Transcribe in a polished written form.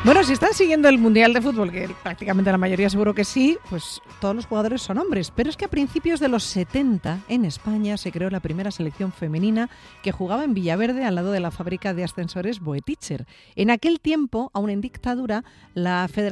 Bueno, si están siguiendo el Mundial de Fútbol, que prácticamente la mayoría seguro que sí, pues todos los jugadores son hombres. Pero es que a principios de los 70 en España se creó la primera selección femenina que jugaba en Villaverde al lado de la fábrica de ascensores Boe Teacher. En aquel tiempo, aún en dictadura, la Federación